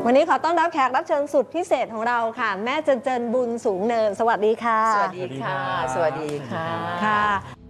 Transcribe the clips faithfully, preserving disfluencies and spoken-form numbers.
วันนี้ขอต้อนรับแขกรับเชิญสุดพิเศษของเราค่ะแม่เจนเจนบุญสูงเนินสวัสดีค่ะสวัสดีค่ะ สวัสดีค่ะค่ะ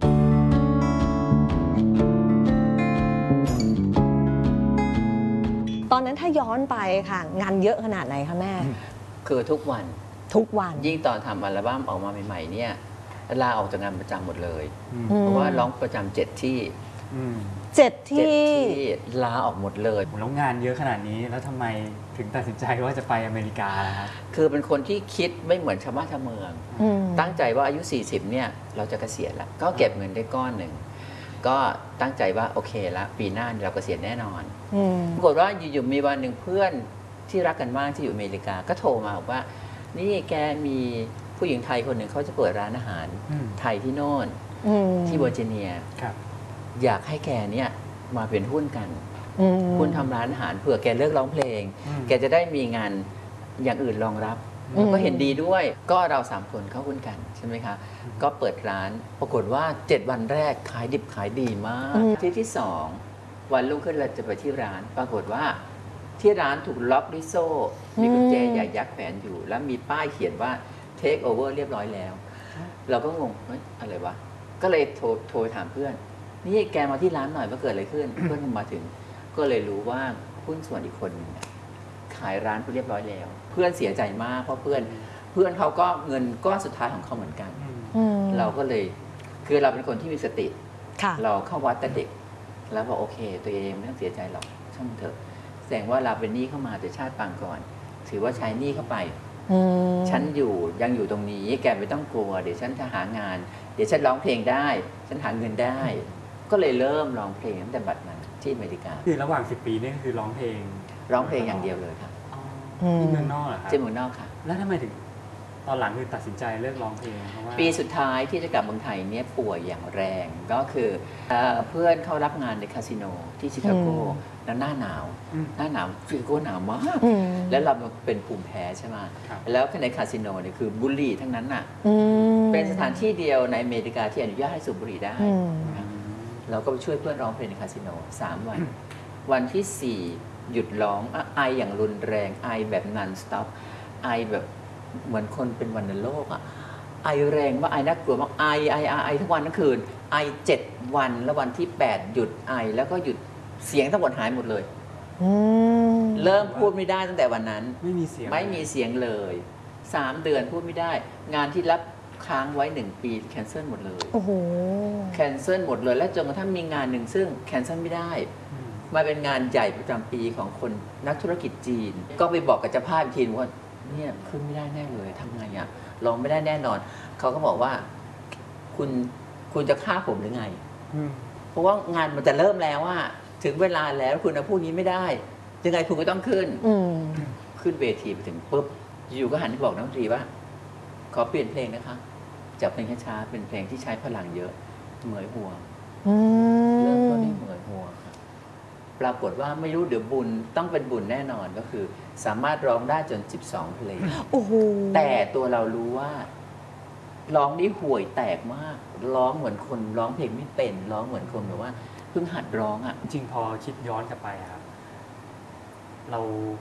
ตอนนั้นถ้าย้อนไปค่ะงานเยอะขนาดไหนคะแม่คือทุกวันทุกวันยิ่งตอนทำอัลบั้มออกมาใหม่ๆเนี่ยลาออกจากงานประจำหมดเลยเพราะว่าร้องประจำเจ็ดที่เจ็ดที่ลาออกหมดเลยแล้วงานเยอะขนาดนี้แล้วทำไมถึงตัดสินใจว่าจะไปอเมริกาล่ะครับคือเป็นคนที่คิดไม่เหมือนชาวบ้านชาวเมืองตั้งใจว่าอายุสี่สิบเนี่ยเราจะเกษียณแล้วก็เก็บเงินได้ก้อนหนึ่งก็ตั้งใจว่าโอเคละปีหน้าเราเกษียณแน่นอนปรากฏว่าอยู่ๆมีวันหนึ่งเพื่อนที่รักกันมากที่อยู่อเมริกาก็โทรมาบอกว่านี่แกมีผู้หญิงไทยคนหนึ่งเขาจะเปิดร้านอาหารไทยที่โน่นที่เวอร์จิเนียอยากให้แกเนี่ยมาเป็นหุ้นกันหุ้นทำร้านอาหารเผื่อแกเลิกร้องเพลงแกจะได้มีงานอย่างอื่นรองรับก็เห็นดีด้วยก็เราสามคนเข้าหุ้นกันใช่ไหมคะก็เปิดร้านปรากฏว่าเจ็ดวันแรกขายดิบขายดีมากที่ที่สองวันรุ่งขึ้นเราจะไปที่ร้านปรากฏว่าที่ร้านถูกล็อกด้วยโซ่มีกุญแจใหญ่ยักษ์แขวนอยู่แล้วมีป้ายเขียนว่า take over เรียบร้อยแล้วเราก็งงเฮ้ยอะไรวะก็เลยโทรโทรถามเพื่อนนี่แกมาที่ร้านหน่อยว่าเกิดอะไรขึ้น เพื่อนมาถึงก็เลยรู้ว่าหุ้นส่วนอีกคนนึงขายร้านไปเรียบร้อยแล้วเพื่อนเสียใจมากเพราะเพื่อนเพื่อนเขาก็เงินก้อนสุดท้ายของเขาเหมือนกันเราก็เลยคือเราเป็นคนที่มีสติเราเข้าวัดแต่เด็กแล้วบอกโอเคตัวเองไม่ต้องเสียใจหรอกช่างเถอะแสดงว่าเราเป็นหนี้เข้ามาแต่ชาติปางก่อนถือว่าใช้หนี้เข้าไปฉันอยู่ยังอยู่ตรงนี้แกไม่ต้องกลัวเดี๋ยวฉันจะหางานเดี๋ยวฉันร้องเพลงได้ฉันหาเงินได้ก็เลยเริ่มร้องเพลงตั้งแต่บัดนั้นที่อเมริกาคือระหว่างสิบปีนี่คือร้องเพลงร้องเพลงอย่างเดียวเลยครับที่เมืองนอกเหรอครับที่เมืองนอกค่ะแล้วทำไมถึงตอนหลังคือตัดสินใจเลิกร้องเพลงเพราะว่าปีสุดท้ายที่จะกลับเมืองไทยเนี่ยป่วยอย่างแรงก็คือเพื่อนเขารับงานในคาสิโนที่ชิคาโกแล้วหน้าหนาวหน้าหนาวชิคาโกหนาวมากแล้วเราเป็นภูมิแพ้ใช่ไหมแล้วในคาสิโนเนี่ยคือบุหรี่ทั้งนั้นน่ะเป็นสถานที่เดียวในอเมริกาที่อนุญาตให้สูบบุหรี่ได้เราก็ไปช่วยเพื่อนร้องเพลงในคาสิโนสามวันวันที่สี่หยุดร้องไออย่างรุนแรงไอแบบนันสต็อปไอแบบเหมือนคนเป็นวัณโรคอะไอแรงว่าไอน่ากลัวมากไอไอไอไอทุกวันทั้งคืนไอเจ็ดวันแล้ววันที่แปดหยุดไอแล้วก็หยุดเสียงทั้งหมดหายหมดเลยเริ่มพูดไม่ได้ตั้งแต่วันนั้นไม่มีเสียงไม่มีเสียงเลยสามเดือนพูดไม่ได้งานที่รับค้างไว้หนึ่งปีแคนเซิลหมดเลยโอ้โหแคนเซิลหมดเลยและจนกระทั่งมีงานหนึ่งซึ่งแคนเซิลไม่ได้มาเป็นงานใหญ่ประจำปีของคนนักธุรกิจจีนก็ไปบอกกับเจ้าภาพอีกทีว่าเนี่ยขึ้นไม่ได้แน่เลยทำไงอ่ะลองไม่ได้แน่นอนเขาก็บอกว่าคุณคุณจะฆ่าผมหรือไงเพราะว่างานมันจะเริ่มแล้วว่าถึงเวลาแล้วคุณจะพูดนี้ไม่ได้ยังไงคุณก็ต้องขึ้นขึ้นเวทีไปถึงปุ๊บอยู่ก็หันไปบอกนักดนตรีว่าขอเปลี่ยนเพลงนะคะจากเพลงช้าๆเป็นเพลงที่ใช้พลังเยอะเหมือยหัวเริ่มต้นที่เหมือยหัวครับปรากฏว่าไม่รู้เดี๋ยวบุญต้องเป็นบุญแน่นอนก็คือสามารถร้องได้จนสิบสองเพลงแต่ตัวเรารู้ว่าร้องนี่ห่วยแตกมากร้องเหมือนคนร้องเพลงไม่เป็นร้องเหมือนคนแบบว่าเพิ่งหัดร้องอ่ะจริงพอคิดย้อนกลับไปครับเรา